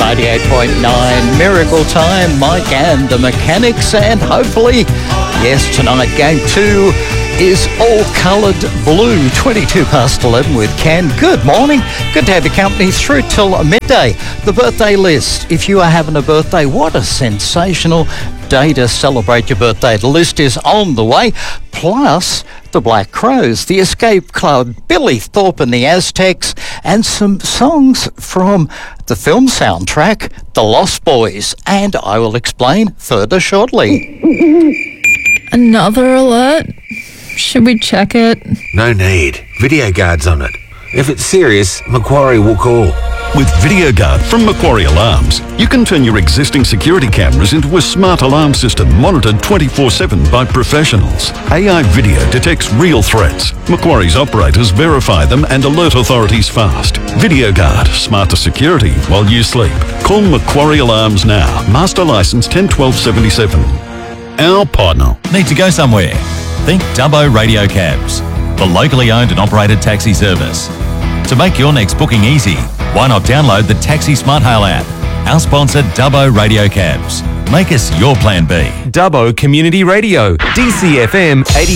98.9 Miracle Time, Mike and the Mechanics, and hopefully, yes, tonight Game 2 is all coloured blue. 22 past 11 with Ken. Good morning. Good to have your company through till midday. The birthday list. If you are having a birthday, what a sensational day to celebrate your birthday. The list is on the way. Plus, the Black Crows, the Escape Club, Billy Thorpe and the Aztecs, and some songs from the film soundtrack, The Lost Boys. And I will explain further shortly. Another alert? Should we check it? No need. Video guard's on it. If it's serious, Macquarie will call. With VideoGuard from Macquarie Alarms, you can turn your existing security cameras into a smart alarm system monitored 24/7 by professionals. AI video detects real threats. Macquarie's operators verify them and alert authorities fast. VideoGuard, smarter security while you sleep. Call Macquarie Alarms now. Master license 101277. Our partner. Need to go somewhere? Think Dubbo Radio Cabs, the locally owned and operated taxi service. To make your next booking easy, why not download the Taxi Smart Hail app? Our sponsor, Dubbo Radio Cabs. Make us your plan B. Dubbo Community Radio, DCFM 80.